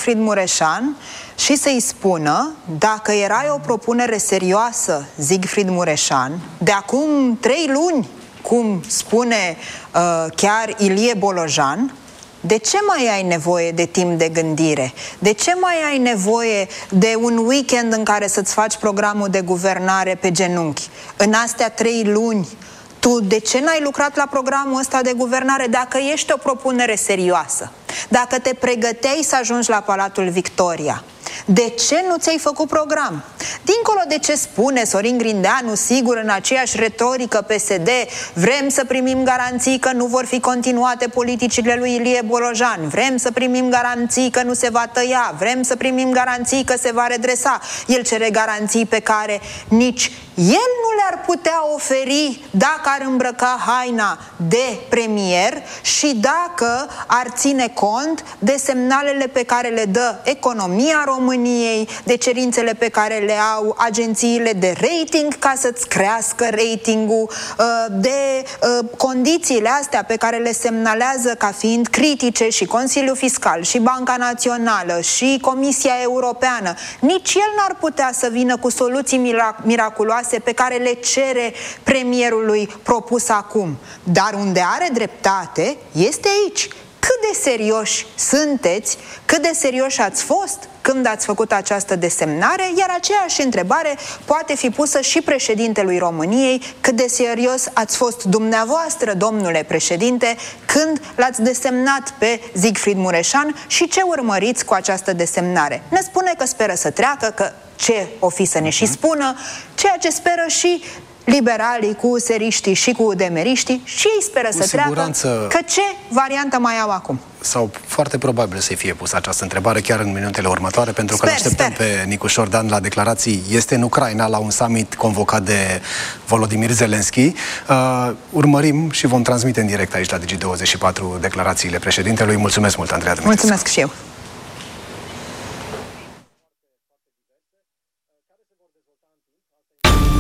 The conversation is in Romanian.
Siegfried Mureșan și să-i spună, dacă erai o propunere serioasă, Siegfried Mureșan, de acum 3 luni, cum spune chiar Ilie Bolojan, de ce mai ai nevoie de timp de gândire? De ce mai ai nevoie de un weekend în care să-ți faci programul de guvernare pe genunchi? În astea 3 luni, tu de ce n-ai lucrat la programul ăsta de guvernare dacă ești o propunere serioasă? Dacă te pregăteai să ajungi la Palatul Victoria, de ce nu ți-ai făcut program? Dincolo de ce spune Sorin Grindeanu, sigur în aceeași retorică PSD, vrem să primim garanții că nu vor fi continuate politicile lui Ilie Bolojan, vrem să primim garanții că nu se va tăia, vrem să primim garanții că se va redresa. El cere garanții pe care nici el nu le-ar putea oferi dacă ar îmbrăca haina de premier și dacă ar ține cont de semnalele pe care le dă economia României, de cerințele pe care le au agențiile de rating ca să-ți crească ratingul, de condițiile astea pe care le semnalează ca fiind critice și Consiliul Fiscal, și Banca Națională, și Comisia Europeană. Nici el n-ar putea să vină cu soluții miraculoase pe care le cere premierului propus acum. Dar unde are dreptate este aici. Cât de serioși sunteți, cât de serioși ați fost când ați făcut această desemnare, iar aceeași întrebare poate fi pusă și președintelui României, cât de serios ați fost dumneavoastră, domnule președinte, când l-ați desemnat pe Siegfried Mureșan și ce urmăriți cu această desemnare. Ne spune că speră să treacă, că ce o fi să ne și spună, ceea ce speră și liberalii cu useriștii și cu udemeriștii, și ei speră să treacă, că ce variantă mai au acum? Sau foarte probabil să-i fie pusă această întrebare chiar în minutele următoare, pentru că așteptăm pe Nicu Șordan la declarații. Este în Ucraina la un summit convocat de Volodymyr Zelensky. Urmărim și vom transmite în direct aici la Digi24 declarațiile președintelui. Mulțumesc mult, Andreea Dumitrescu. Mulțumesc și eu.